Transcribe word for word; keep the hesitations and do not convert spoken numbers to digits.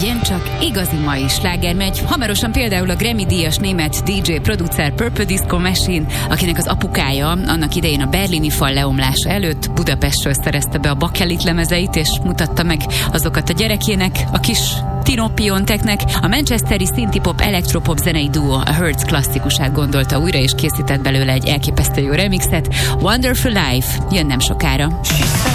legyen csak igazi mai sláger megy. Hamarosan például a Grammy-díjas német dé dzsé producer Purple Disco Machine, akinek az apukája annak idején a berlini fal leomlása előtt Budapestről szerezte be a bakelit lemezeit, és mutatta meg azokat a gyerekének, a kis Tino Pionteknek. A manchesteri synthpop elektropop zenei duó a Hertz klasszikusát gondolta újra, és készített belőle egy elképesztő jó remixet. Wonderful Life jön nem sokára.